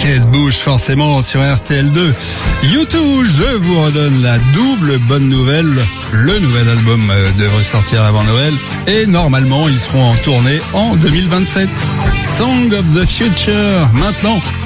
Tête bouge forcément sur RTL2. U2, je vous redonne la double bonne nouvelle. Le nouvel album devrait sortir avant Noël et normalement ils seront en tournée en 2027. Song of the Future, maintenant